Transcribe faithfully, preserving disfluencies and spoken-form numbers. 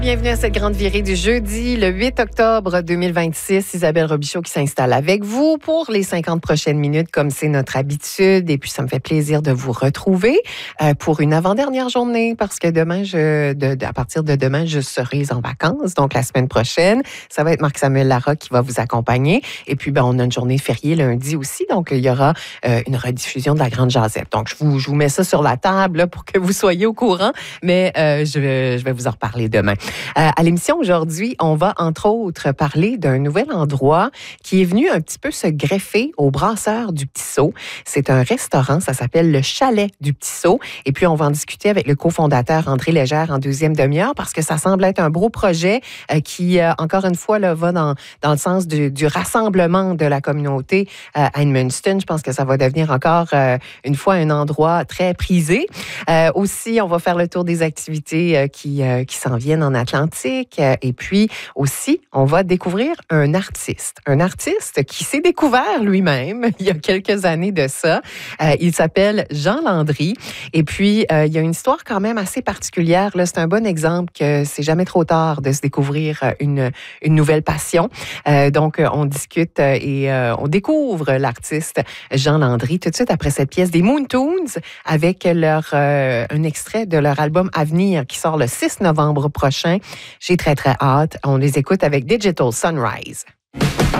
Bienvenue à cette grande virée du jeudi, le huit octobre deux mille vingt-six. Isabelle Robichaud qui s'installe avec vous pour les cinquante prochaines minutes, comme c'est notre habitude. Et puis, ça me fait plaisir de vous retrouver euh, pour une avant-dernière journée, parce que demain, je, de, de, à partir de demain, je serai en vacances. Donc, la semaine prochaine, ça va être Marc-Samuel Larocque qui va vous accompagner. Et puis, ben, on a une journée fériée lundi aussi. Donc, il y aura euh, une rediffusion de la Grande Jazette. Donc, je vous, je vous mets ça sur la table là, pour que vous soyez au courant. Mais euh, je, vais, je vais vous en reparler demain. Euh, à l'émission aujourd'hui, on va entre autres parler d'un nouvel endroit qui est venu un petit peu se greffer au Brasseur du Petit Saut. C'est un restaurant, ça s'appelle le Chalet du Petit Saut. Et puis, on va en discuter avec le cofondateur André Légère en deuxième demi-heure parce que ça semble être un beau projet euh, qui, euh, encore une fois, là, va dans, dans le sens du, du rassemblement de la communauté euh, à Edmundston. Je pense que ça va devenir encore euh, une fois un endroit très prisé. Euh, aussi, on va faire le tour des activités euh, qui, euh, qui s'en viennent en Atlantique. Et puis aussi, on va découvrir un artiste. Un artiste qui s'est découvert lui-même il y a quelques années de ça. Euh, il s'appelle Jean Landry. Et puis, euh, il y a une histoire quand même assez particulière. Là, c'est un bon exemple que c'est jamais trop tard de se découvrir une, une nouvelle passion. Euh, donc, on discute et euh, on découvre l'artiste Jean Landry tout de suite après cette pièce des Moon Toons avec leur, euh, un extrait de leur album Avenir qui sort le six novembre prochain. J'ai très, très hâte. On les écoute avec Digital Sunrise.